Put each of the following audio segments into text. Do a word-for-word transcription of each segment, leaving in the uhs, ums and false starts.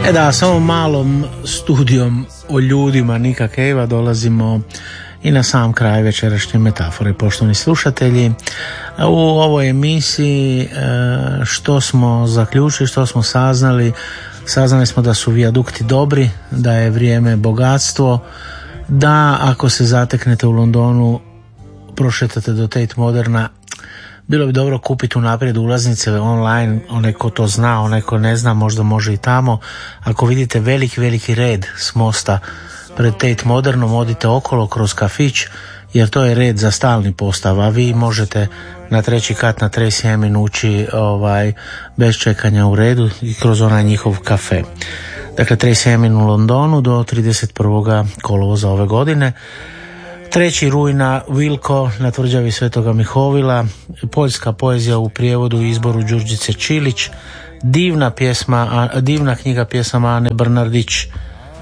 E da, sa ovom malom studijom o ljudima Nika Cavea dolazimo i na sam kraj večerašnje metafore, poštovani slušatelji. U ovoj emisiji što smo zaključili, što smo saznali, saznali smo da su vijadukti dobri, da je vrijeme bogatstvo, da ako se zateknete u Londonu, prošetate do Tate Moderna, bilo bi dobro kupiti unaprijed ulaznice online, onaj ko to zna, onaj ko ne zna možda može i tamo. Ako vidite veliki, veliki red s mosta pred Tate Modernom, odite okolo kroz kafić, jer to je red za stalni postav, a vi možete na treći kat na Tracy Emin ući ovaj, bez čekanja u redu i kroz onaj njihov kafe. Dakle, Tracy Emin u Londonu do trideset prvog kolovoza ove godine. trećeg rujna Wilko na tvrđavi Svetoga Mihovila, poljska poezija u prijevodu i izboru Đurđice Čilić, divna pjesma, divna knjiga pjesama Ane Brnardić, e,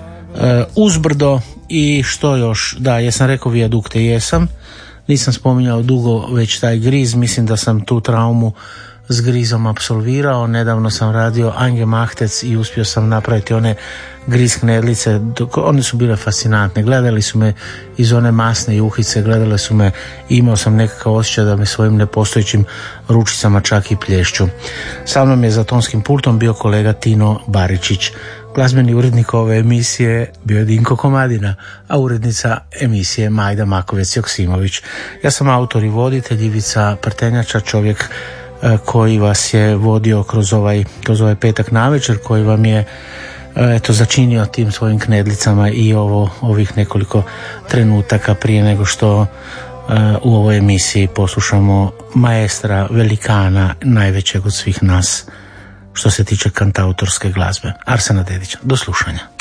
Uzbrdo i što još, da, jesam rekao vijadukte, jesam, nisam spominjao dugo već taj griz, mislim da sam tu traumu s grizom apsolvirao. Nedavno sam radio Ange Mahtec i uspio sam napraviti one griz knedlice, one su bile fascinantne, gledali su me iz one masne juhice, gledali su me i imao sam nekakav osjećaj da me svojim nepostojećim ručicama čak i plješću. Sa mnom je za tonskim pultom bio kolega Tino Baričić. Glazbeni urednik ove emisije bio je Dinko Komadina, a urednica emisije Majda Makovec-Joksimović. Ja sam autor i voditelj Ivica Prtenjača, čovjek koji vas je vodio kroz ovaj, kroz ovaj petak navečer, koji vam je eto začinio tim svojim knedlicama i ovo, ovih nekoliko trenutaka prije nego što uh, u ovoj emisiji poslušamo maestra, velikana, najvećeg od svih nas što se tiče kantautorske glazbe, Arsena Dedića. Do slušanja.